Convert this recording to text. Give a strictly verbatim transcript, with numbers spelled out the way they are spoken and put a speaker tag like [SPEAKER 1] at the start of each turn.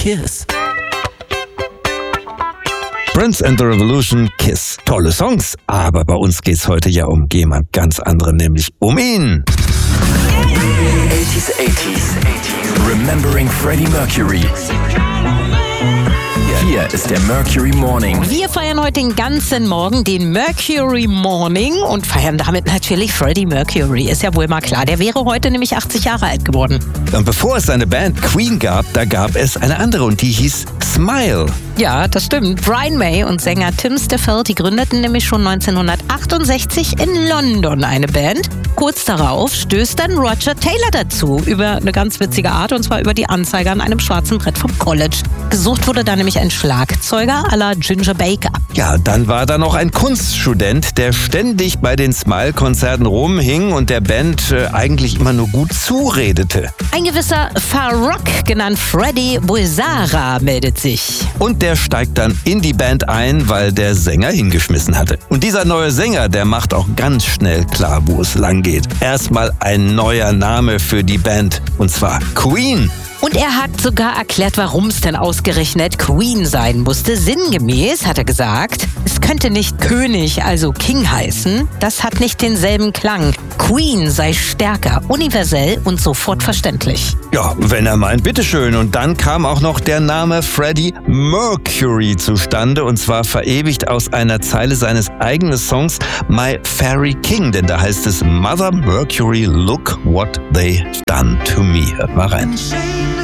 [SPEAKER 1] Kiss. Prince and the Revolution, Kiss. Tolle Songs, aber bei uns geht's heute ja um jemand ganz anderen, nämlich um ihn.
[SPEAKER 2] eighties, eighties, Remembering Freddie Mercury. Hier ist der Mercury Morning.
[SPEAKER 3] Wir feiern heute den ganzen Morgen den Mercury Morning und feiern damit natürlich Freddie Mercury. Ist ja wohl mal klar, der wäre heute nämlich achtzig Jahre alt geworden.
[SPEAKER 1] Und bevor es seine Band Queen gab, da gab es eine andere und die hieß Smile.
[SPEAKER 3] Ja, das stimmt. Brian May und Sänger Tim Stafford, die gründeten nämlich schon neunzehnhundertachtundsechzig in London eine Band. Kurz darauf stößt dann Roger Taylor dazu, über eine ganz witzige Art, und zwar über die Anzeige an einem schwarzen Brett vom College. Gesucht wurde da nämlich ein Schlagzeuger à la Ginger Baker.
[SPEAKER 1] Ja, dann war da noch ein Kunststudent, der ständig bei den Smile-Konzerten rumhing und der Band äh, eigentlich immer nur gut zuredete.
[SPEAKER 3] Ein gewisser Farrokh, genannt Freddie Bulsara, meldet sich.
[SPEAKER 1] Und der steigt dann in die Band ein, weil der Sänger hingeschmissen hatte. Und dieser neue Sänger, der macht auch ganz schnell klar, wo es lang geht. Erstmal ein neuer Name für die Band, und zwar Queen.
[SPEAKER 3] Und er hat sogar erklärt, warum es denn ausgerechnet Queen sein musste. Sinngemäß hat er gesagt, es könnte nicht König, also King heißen. Das hat nicht denselben Klang. Queen sei stärker, universell und sofort verständlich.
[SPEAKER 1] Ja, wenn er meint, bitteschön. Und dann kam auch noch der Name Freddie Mercury zustande, und zwar verewigt aus einer Zeile seines eigenen Songs My Fairy King, denn da heißt es Mother Mercury, look what they done to me. Hört mal rein.